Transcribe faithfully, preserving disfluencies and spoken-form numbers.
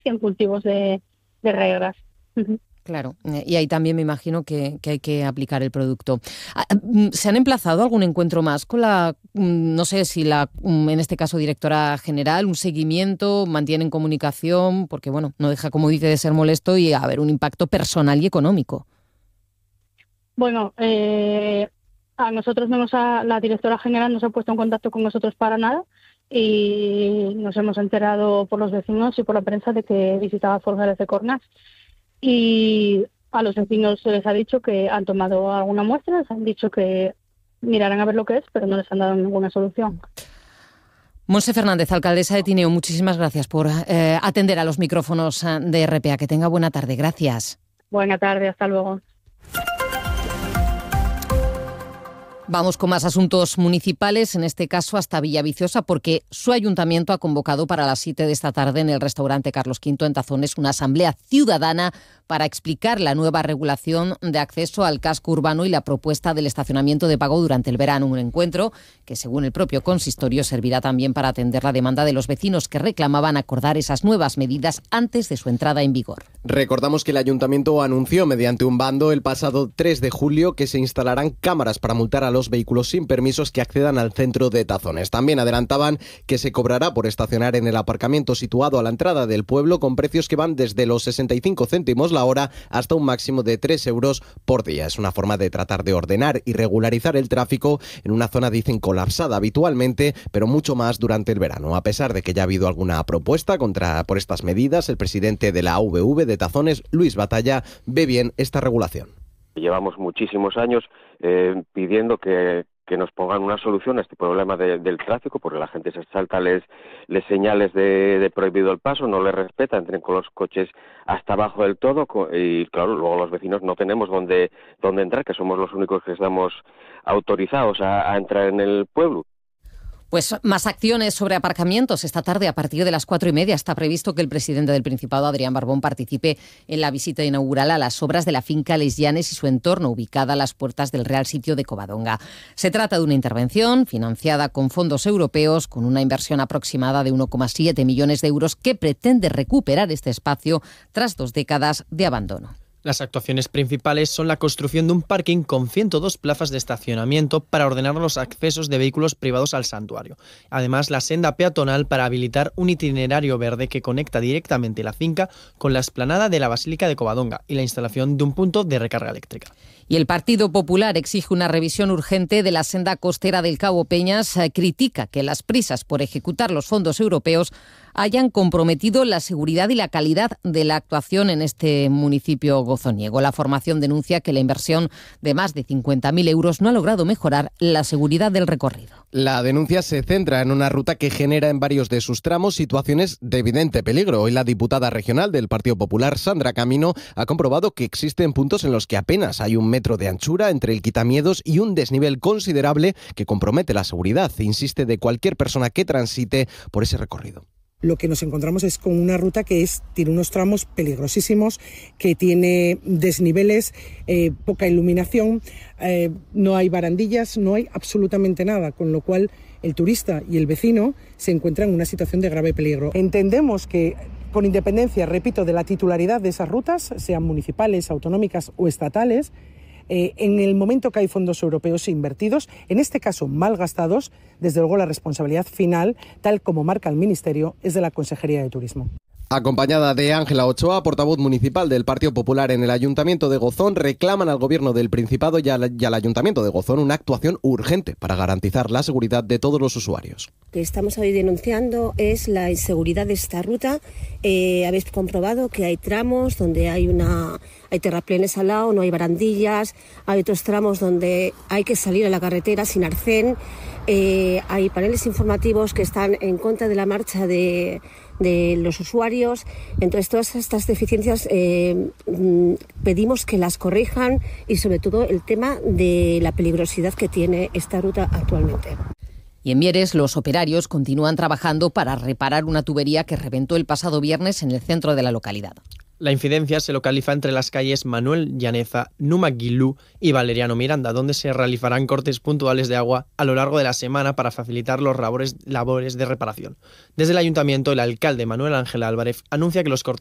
cien cultivos de, de regras. Claro, y ahí también me imagino que, que hay que aplicar el producto. ¿Se han emplazado algún encuentro más con la, no sé si la, en este caso, directora general, un seguimiento, mantienen comunicación? Porque, bueno, no deja, como dice, de ser molesto y haber un impacto personal y económico. Bueno, eh, a nosotros no nos ha, la directora general no se ha puesto en contacto con nosotros para nada y nos hemos enterado por los vecinos y por la prensa de que visitaba Folgueres de Cornas. Y a los vecinos se les ha dicho que han tomado alguna muestra, les han dicho que mirarán a ver lo que es, pero no les han dado ninguna solución. Montse Fernández, alcaldesa de Tineo, muchísimas gracias por eh, atender a los micrófonos de R P A. Que tenga buena tarde. Gracias. Buena tarde, hasta luego. Vamos con más asuntos municipales, en este caso hasta Villaviciosa, porque su ayuntamiento ha convocado para las siete de esta tarde en el restaurante Carlos Quinto en Tazones una asamblea ciudadana para explicar la nueva regulación de acceso al casco urbano y la propuesta del estacionamiento de pago durante el verano. Un encuentro que, según el propio consistorio, servirá también para atender la demanda de los vecinos que reclamaban acordar esas nuevas medidas antes de su entrada en vigor. Recordamos que el ayuntamiento anunció mediante un bando el pasado tres de julio que se instalarán cámaras para multar a los vehículos sin permisos que accedan al centro de Tazones. También adelantaban que se cobrará por estacionar en el aparcamiento situado a la entrada del pueblo con precios que van desde los sesenta y cinco céntimos la hora hasta un máximo de tres euros por día. Es una forma de tratar de ordenar y regularizar el tráfico en una zona, dicen, colapsada habitualmente, pero mucho más durante el verano. A pesar de que ya ha habido alguna propuesta contra por estas medidas, el presidente de la A V V de Tazones, Luis Batalla, ve bien esta regulación. Llevamos muchísimos años eh, pidiendo que, que nos pongan una solución a este problema de, del tráfico, porque la gente se salta les, les señales de, de prohibido el paso, no les respeta, entren con los coches hasta abajo del todo y, claro, luego los vecinos no tenemos dónde, dónde entrar, que somos los únicos que estamos autorizados a, a entrar en el pueblo. Pues más acciones sobre aparcamientos. Esta tarde, a partir de las cuatro y media, está previsto que el presidente del Principado, Adrián Barbón, participe en la visita inaugural a las obras de la finca Les Llanes y su entorno, ubicada a las puertas del Real Sitio de Covadonga. Se trata de una intervención financiada con fondos europeos, con una inversión aproximada de uno coma siete millones de euros, que pretende recuperar este espacio tras dos décadas de abandono. Las actuaciones principales son la construcción de un parking con ciento dos plazas de estacionamiento para ordenar los accesos de vehículos privados al santuario. Además, la senda peatonal para habilitar un itinerario verde que conecta directamente la finca con la explanada de la Basílica de Covadonga y la instalación de un punto de recarga eléctrica. Y el Partido Popular exige una revisión urgente de la senda costera del Cabo Peñas. Critica que las prisas por ejecutar los fondos europeos hayan comprometido la seguridad y la calidad de la actuación en este municipio gozoniego. La formación denuncia que la inversión de más de cincuenta mil euros no ha logrado mejorar la seguridad del recorrido. La denuncia se centra en una ruta que genera en varios de sus tramos situaciones de evidente peligro. Hoy la diputada regional del Partido Popular, Sandra Camino, ha comprobado que existen puntos en los que apenas hay un metro de anchura entre el quitamiedos y un desnivel considerable que compromete la seguridad, insiste, de cualquier persona que transite por ese recorrido. Lo que nos encontramos es con una ruta que es, tiene unos tramos peligrosísimos, que tiene desniveles, eh, poca iluminación, eh, no hay barandillas, no hay absolutamente nada, con lo cual el turista y el vecino se encuentran en una situación de grave peligro. Entendemos que, con independencia, repito, de la titularidad de esas rutas, sean municipales, autonómicas o estatales, Eh, en el momento que hay fondos europeos invertidos, en este caso mal gastados, desde luego la responsabilidad final, tal como marca el Ministerio, es de la Consejería de Turismo. Acompañada de Ángela Ochoa, portavoz municipal del Partido Popular en el Ayuntamiento de Gozón, reclaman al Gobierno del Principado y al, y al Ayuntamiento de Gozón una actuación urgente para garantizar la seguridad de todos los usuarios. Lo que estamos hoy denunciando es la inseguridad de esta ruta. Eh, habéis comprobado que hay tramos donde hay una hay terraplenes al lado, no hay barandillas, hay otros tramos donde hay que salir a la carretera sin arcén, eh, hay paneles informativos que están en contra de la marcha de de los usuarios. Entonces, todas estas deficiencias eh, pedimos que las corrijan y, sobre todo, el tema de la peligrosidad que tiene esta ruta actualmente. Y en Mieres, los operarios continúan trabajando para reparar una tubería que reventó el pasado viernes en el centro de la localidad. La incidencia se localiza entre las calles Manuel Llaneza, Numa Guilú y Valeriano Miranda, donde se realizarán cortes puntuales de agua a lo largo de la semana para facilitar los labores, labores de reparación. Desde el ayuntamiento, el alcalde Manuel Ángel Álvarez anuncia que los cortes